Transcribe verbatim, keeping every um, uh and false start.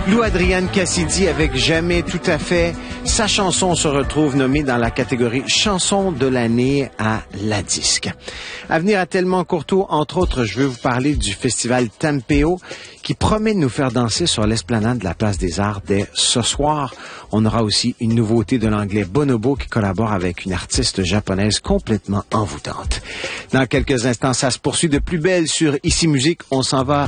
Lou Adrian Cassidy avec Jamais tout à fait. Sa chanson se retrouve nommée dans la catégorie chanson de l'année à la disque. À venir à Tellement Courteau, entre autres, je veux vous parler du festival Tampeo qui promet de nous faire danser sur l'esplanade de la Place des Arts dès ce soir. On aura aussi une nouveauté de l'anglais Bonobo qui collabore avec une artiste japonaise complètement envoûtante. Dans quelques instants, ça se poursuit de plus belle sur Ici Musique. On s'en va